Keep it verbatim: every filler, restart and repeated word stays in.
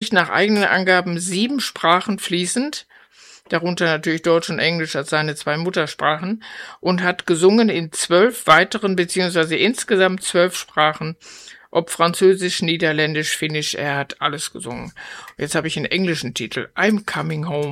spricht nach eigenen Angaben sieben Sprachen fließend, darunter natürlich Deutsch und Englisch als seine zwei Muttersprachen, und hat gesungen in zwölf weiteren, beziehungsweise insgesamt zwölf Sprachen, ob Französisch, Niederländisch, Finnisch, er hat alles gesungen. Jetzt habe ich einen englischen Titel, I'm Coming Home.